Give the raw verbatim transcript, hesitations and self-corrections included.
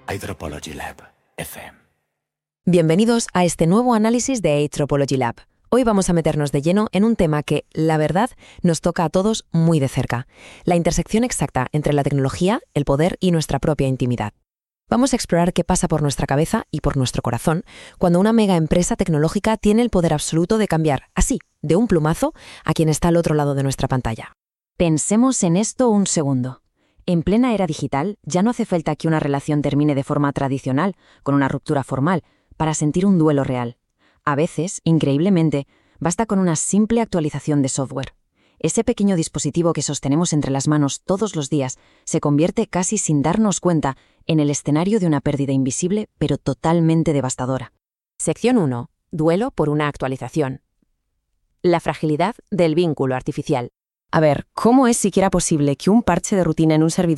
Anthropology Lab F M. Bienvenidos a este nuevo análisis de Anthropology Lab. Hoy vamos a meternos de lleno en un tema que, la verdad, nos toca a todos muy de cerca: la intersección exacta entre la tecnología, el poder y nuestra propia intimidad. Vamos a explorar qué pasa por nuestra cabeza y por nuestro corazón cuando una mega empresa tecnológica tiene el poder absoluto de cambiar, así, de un plumazo, a quien está al otro lado de nuestra pantalla. Pensemos en esto un segundo. En plena era digital, ya no hace falta que una relación termine de forma tradicional, con una ruptura formal, para sentir un duelo real. A veces, increíblemente, basta con una simple actualización de software. Ese pequeño dispositivo que sostenemos entre las manos todos los días se convierte casi sin darnos cuenta en el escenario de una pérdida invisible, pero totalmente devastadora. Sección uno. Duelo por una actualización. La fragilidad del vínculo artificial. A ver, ¿cómo es siquiera posible que un parche de rutina en un servidor